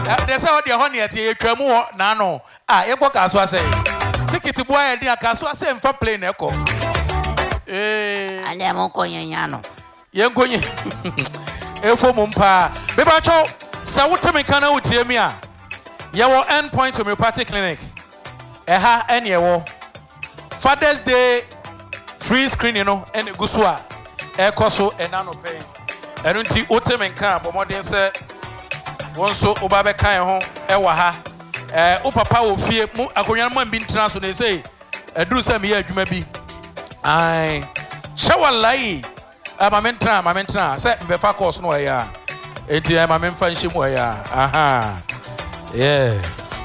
There's how the honey at your tremo, nano. Ah, you walk as I say. Ticket to boy, and dear Casua same for plain echo. And I'm Okoyano. Young Goy, Efo Mumpa, Bebacho, Sawutamikana Utiemia. Yawo Endpoint Homeopathic Clinic. Eha, and yawo. Father's Day free screening, and Gusua. Ekoso, and nano pay. And until Utamenka, but more than say. One so Obabe Kayan home, Ewaha, Upapa will fear Akoyaman bin trans when they say, a do some year, you may be. I shower lie. Mamentra, set before course no ya. Eti my men fanship waya. Aha. Yeah.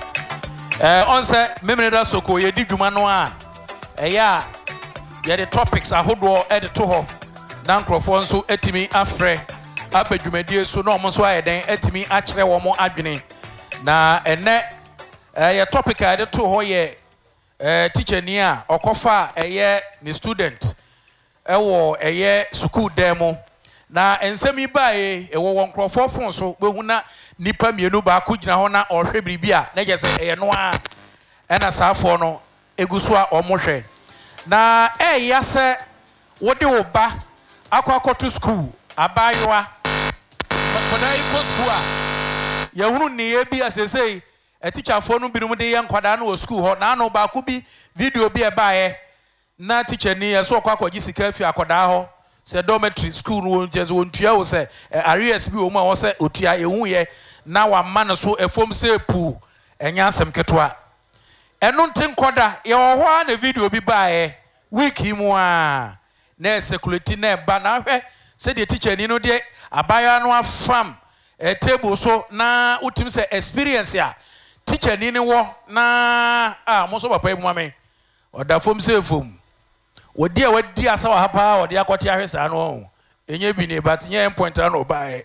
On set, Memeda Soko, ye did you manoa. Yeah, the topics are hoodwo at the toho. Dankrofon etimi afre. Abedumedie so no mo so ayeden atimi akire wo mo adwene na ene ye topic a de to ho ye teacher ni a okofa eye ni student ewo eye school demo na ensemi bae ewo won krofo fon so behu na nipa mienu ba ko gina ho na ohwe biribia na je se eye no a ena saafo no eguso a omohwe na ya se wode wo ba akwakoto school abayoa Koda iko school a ya hunu ne ye bi asesei a teacher for no binum de yan kwada na school ho na no ba ko bi video bi e baaye na teacher ni so kwakwaji sika fi akoda ho se dormitory school no nje so ntua wo se areas bi wo ma wo se otua ehu ye na wa ma no so efom se pu enya asem ketwa eno ntin koda ye wo ho na video bi baaye week mu a na security na ba na hwe se de teacher ni no de abaya no afam table so na utim se experience ya teacher ni wo na mo so papa mu ame oda fom se fom wodi asa wa hapa wodi akwati ahwesa no enye bi ne but nye point na oba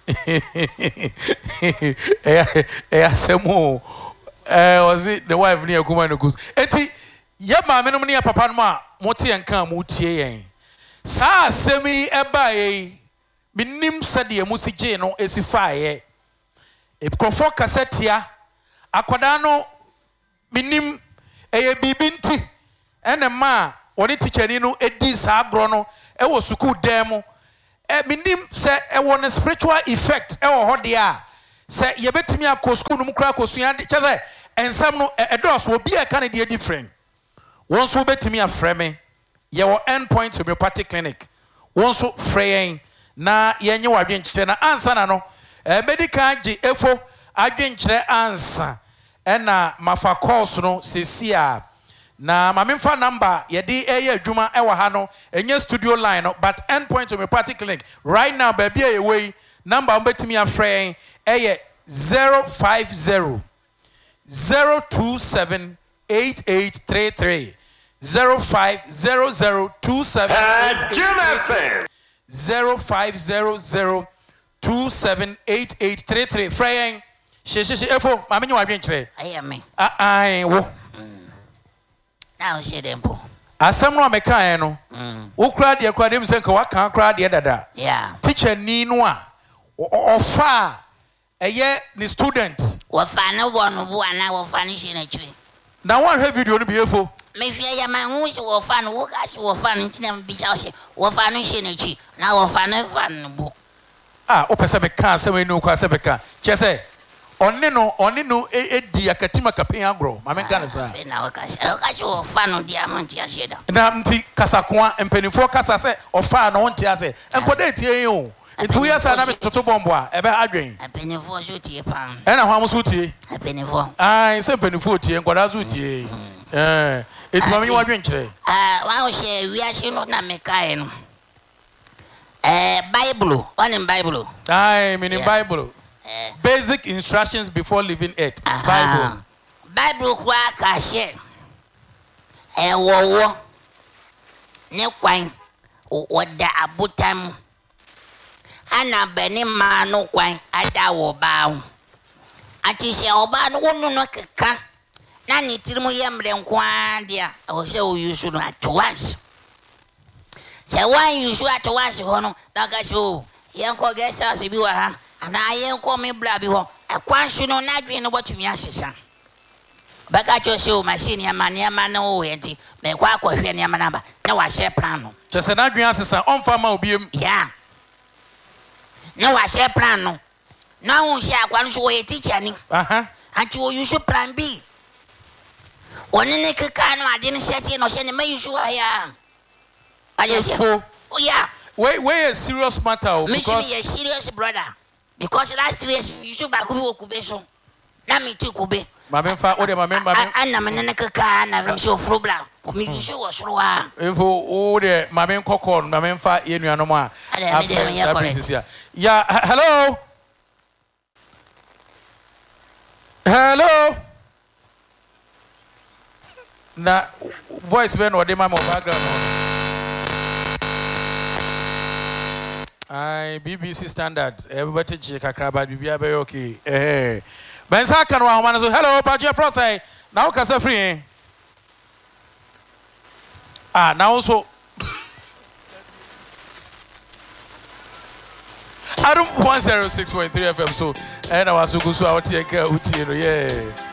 asemo was it the wife ni akuma no good enti ye ma me no ne papa no a mote enka mo tie yen sa asemi eba ye minim sade musije no esifaye ekrofo kasetia akoda no minim eye bibinti ene ma woni teacher ni no edi sa agro no e wo school dem minim se e won spiritual effect e wo hode a se ye betimi akọ school no mkra akosua chese ensam no edos obi e kan de different won so betimi afreme ye wo Endpoint Homeopathic Clinic won so freyen na yenye wadwenkyere na ansa na no medical gi efo adwenkyere ansa ena mafa course no sesia na mamemfa number yedi eye adwuma ewa ha no enye studio line no but Endpoint Homeopathic Clinic right now baby away number mbetimi afrɛ eye 050 027 8833 0500278833 0500278833 Fraying she efo mama nyi wadwenkyere ayame wo now she dempo asem no ameka no wo kura de kura dem senka waka kura de dada yeah teacher ni no a ofa eye ni student wo fa no wonu bu ana wo fa ni she na kire na one have video no be efo me fia ya man hu she wo fa no wo ga she wo fa no ntina bi cha she wo fa no she na chi na wo fa no bu o pese be ka asem ni ko asem be ka chese oni no edi akatima kapen agro ma me ka na sa na wo ka she wo fa no diamond ya she da na mti kasakoa empenifo kasa se ofa no wonte ase enkoda etie o etu ya sa na me toto bombo a ebe adwen empenifo so tie pan na ho amuso tie empenifo se empenifo tie enkoda so tie etu ma me wadwen kire wa wo she wiase no na me kai no Bible on Bible meaning Bible basic instructions before leaving earth Bible kwa ka she wo ne kwan woda abutam ana beni ma no kwan ada wo ba ati she oba no wonu no keka na ni tirimu yemre nkwa dia o she o yusu no at once se wan yusu at once hono daga so yanko gesa se bi wa ha And I ain't call me blabby. A quantion on that green what to me ashes. Back at your show, my senior man, your man, no, auntie, may walk with your manaba. No, I share plano. Just an agreement on farmer be Yeah. No, I share plano. Now, shall one show a teacher. And you should plan B. One in a cano, I didn't set in or send me, you sure I am. I just, oh, yeah. Wait, a serious matter. Because a serious brother. Because last 3 years, you should back who could be so. Let me to Kobe. My member, what am I member? And I'm in a can, I'm so frubla. Me, you sure was slow. If all the my men cock my member in your normal. Yeah, hello. Hello. Na voice ben or the mama background. BBC standard. Everybody check akraba bibia be okay. Ben sakan wa man so hello Paje Frosai. Now kasa free. Now so I don't 106.3 FM so and I was so good so I would take yeah.